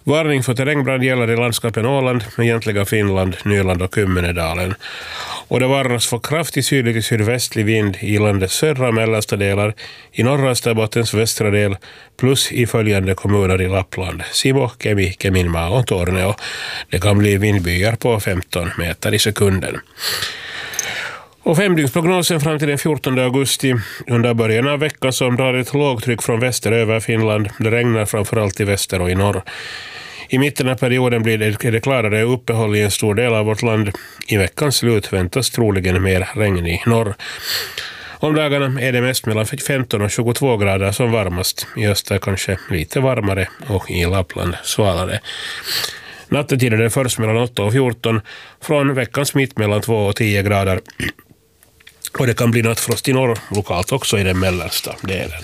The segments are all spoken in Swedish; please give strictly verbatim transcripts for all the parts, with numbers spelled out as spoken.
Varning för terrängbrand gäller i landskapen Åland, egentliga Finland, Nyland och Kymmenedalen. Och det varnas för kraftig sydlig till sydvästlig vind i landets södra och mellersta delar, i norra Österbottens västra del, plus i följande kommuner i Lappland: Simo, Kemi, Keminmaa och Torneo. Det kan bli vindbyar på femton meter i sekunden. Och femdygnsprognosen fram till den fjortonde augusti. Under början av veckan som drar ett lågtryck från väster över Finland. Det regnar framförallt i väster och i norr. I mitten av perioden blir det, det klarare uppehåll i en stor del av vårt land. I veckans slut väntas troligen mer regn i norr. Om dagarna är det mest mellan femton och tjugotvå grader som varmast. I öster kanske lite varmare och i Lappland svalare. Nattetid är det först mellan åtta och fjorton. Från veckans mitt mellan två och tio grader. Och det kan bli nattfrost i norr, lokalt också i den mellersta delen.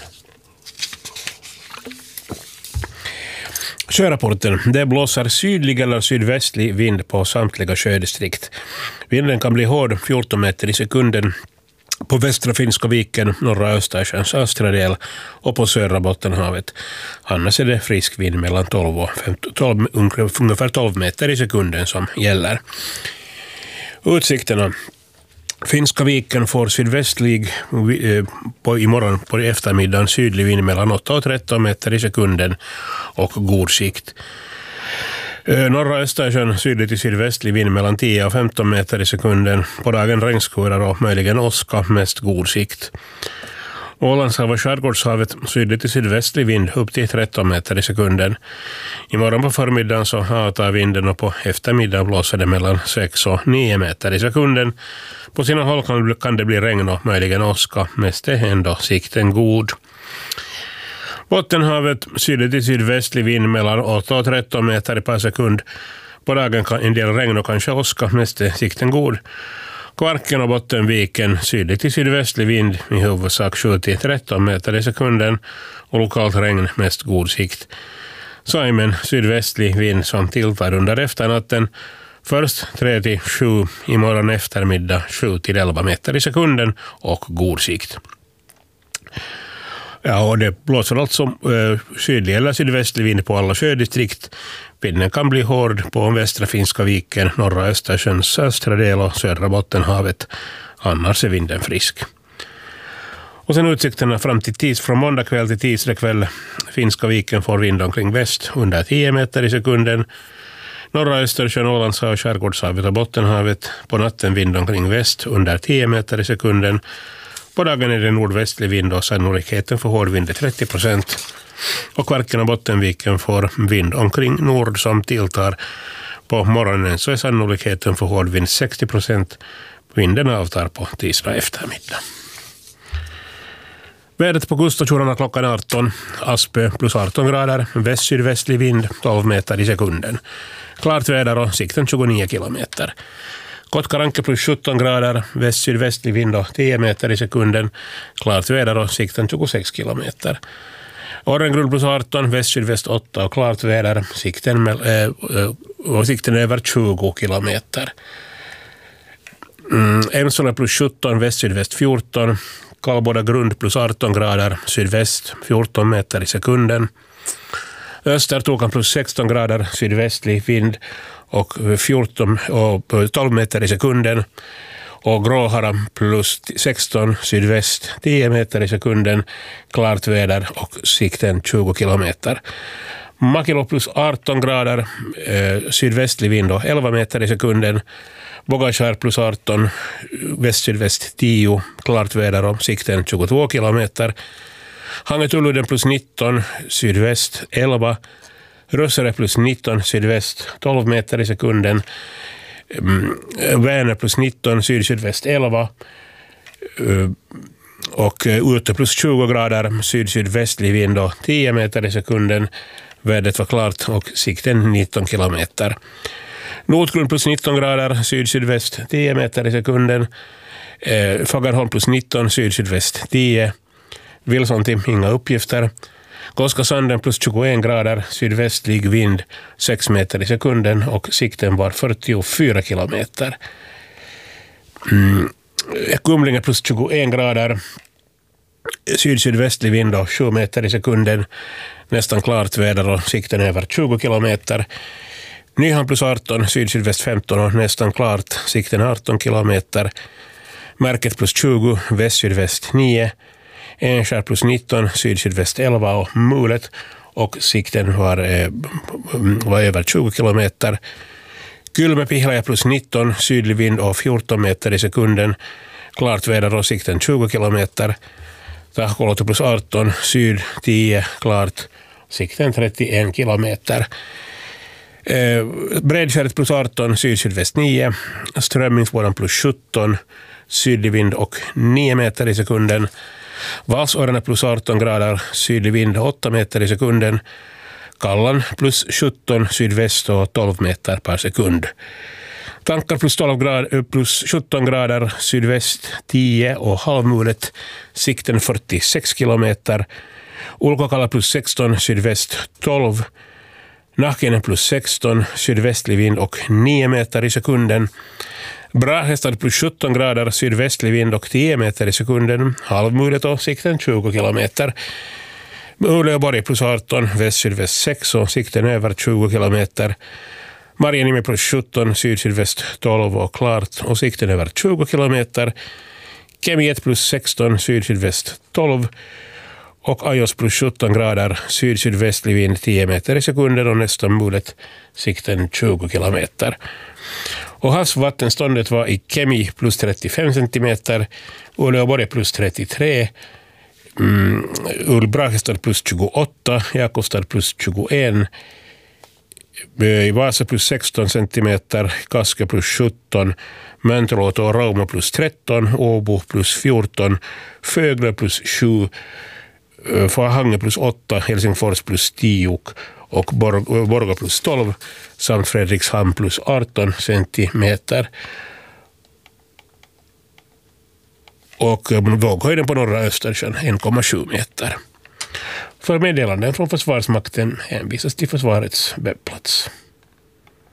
Sjörapporten. Det blåser sydlig eller sydvästlig vind på samtliga sjödistrikt. Vinden kan bli hård, fjorton meter i sekunden, på västra Finska viken, norra Östersjöns östra del och på södra Bottenhavet. Annars är det frisk vind mellan tolv och femton, tolv, ungefär tolv meter i sekunden som gäller. Utsikterna. Finska viken får sydvästlig på, imorgon på eftermiddagen sydlig vind mellan åtta och tretton meter i sekunden och god sikt. Norra Östersjön sydligt till sydvästlig vind mellan tio och femton meter i sekunden. På dagen regnskurar och möjligen åska, mest god sikt. Ålandshav och Skärgårdshavet sydligt till sydvästlig vind upp till tretton meter i sekunden. Imorgon på förmiddagen så avtar vinden och på eftermiddagen blåser det mellan sex och nio meter i sekunden. På sina håll kan, kan det bli regn och möjligen åska, mest är ändå sikten god. Bottenhavet sydligt till sydvästlig vind mellan åtta och tretton meter per sekund. På dagen kan en del regn och kanske åska, mest är sikten god. Kvarken och Bottenviken sydligt till sydvästlig vind i huvudsak sju till tretton meter i sekunden och lokalt regn, mest god sikt. Saimen sydvästlig vind som tilltar under efternatten. Först tre till sju, imorgon eftermiddag sju till elva meter i sekunden och god sikt. Ja, och det blåser alltså eh, sydlig eller sydvästlig vind på alla sjödistrikt. Vinden kan bli hård på västra Finska viken, norra Östersjöns östra del och södra Bottenhavet. Annars är vinden frisk. Och sen utsikterna fram till tis, från måndag kväll till tisdag kväll. Finska viken får vind omkring väst under tio meter i sekunden. Norra Östersjön, Ålandshav, Skärgårdshavet och Bottenhavet. På natten vind omkring väst under tio meter i sekunden. På dagen är det nordvästlig vind och sannolikheten för hård vind är trettio procent. Och Kvarken och Bottenviken får vind omkring nord som tilltar. På morgonen så är sannolikheten för hård vind sextio procent. Vinden avtar på tisdag eftermiddag. Vädret på kuststationerna klockan arton. Aspö plus arton grader. Väst-sydvästlig vind tolv meter i sekunden. Klart väder och sikten tjugonio kilometer. Kotkaranke plus sjutton grader, väst-sydvästlig vind och tio meter i sekunden. Klart väder och sikten tjugosex kilometer. Orrengrund plus arton, väst-sydväst åtta och klart väder, sikten, äh, och sikten över tjugo kilometer. Mm, Emsona plus sjutton, väst-sydväst fjorton. Kallboda grund plus arton grader, sydväst fjorton meter i sekunden. Östertokan plus sexton grader, sydvästlig vind och fjorton och tolv meter i sekunden. Och Gråhara plus sexton, sydväst tio meter i sekunden. Klart väder och sikten tjugo kilometer. Makilo plus arton grader, eh, sydvästlig vind och elva meter i sekunden. Bogashär plus arton, väst-sydväst tio, klart väder och sikten tjugotvå kilometer. Hangetuluden plus nitton, sydväst elva. Rössere plus nitton, sydväst tolv meter i sekunden. Vänner plus nitton, syd-sydväst elva. Och ute plus tjugo grader, syd-sydvästlig vind och tio meter i sekunden. Vädret var klart och sikten nitton kilometer. Nordgrund plus nitton grader, syd-sydväst tio meter i sekunden. Fagerholm plus nitton, syd-sydväst tio. Vilsontim, inga uppgifter. Koskasanden plus tjugoen grader, sydvästlig vind sex meter i sekunden och sikten var fyrtiofyra kilometer. Mm. Kumlinge plus tjugoen grader, syd-sydvästlig vind och sju meter i sekunden. nästan klart väder och sikten över tjugo kilometer. Nyhamn plus arton, syd-sydväst femton och nästan klart, sikten arton kilometer. Märket plus tjugo, väst-sydväst nio. Enskär plus nitton, syd-sydväst elva och mulet och sikten var, eh, var över tjugo kilometer. Kylmä Pihlaja plus nitton, sydlig vind och fjorton meter i sekunden. Klart väder och sikten tjugo kilometer. Tahkoluoto plus arton, syd tio, klart, sikten trettioen kilometer. Eh, Bredskäret plus arton, syd-sydväst nio. Strömmingsvådan plus sjutton, sydlig vind och nio meter i sekunden. Valsårarna plus arton grader, sydlig vind åtta meter i sekunden. Kallan plus sjutton, sydväst och tolv meter per sekund. Tankar plus, tolv grader, plus sjutton grader, sydväst tio och halvmulet, sikten fyrtiosex kilometer. Ulkokalla plus sexton, sydväst tolv. Nahkenen plus sexton, sydvästlig vind och nio meter i sekunden. Brahästad plus sjutton grader, sydvästlig vind och tio meter i sekunden. Halvmulet och sikten tjugo kilometer. Uleåborg plus arton, väst-sydväst sex och sikten över tjugo kilometer. Marjaniemi plus sjutton, syd-sydväst tolv och klart och sikten över tjugo kilometer. Kemi ett plus sexton, syd-sydväst tolv. Och Ajos plus sjutton grader, syd-sydvästlig vind tio meter i sekunden och nästan mulet, sikten tjugo kilometer. Och havsvattenståndet var i Kemi plus trettiofem centimeter, Uleåborg plus trettiotre, mm, Ulbrahestad plus tjugoåtta, Jakobstad plus tjugoen, i Vasa plus sexton centimeter, Kaske plus sjutton, Mönteluoto och Rauma plus tretton, Åbo plus fjorton, Fögle plus sju, Fahange plus åtta, Helsingfors plus tio och Borgå plus tolv samt Fredrikshamn plus arton centimeter. Och våghöjden på norra Östersjön en komma sju meter. För meddelanden från Försvarsmakten hänvisas till försvarets webbplats.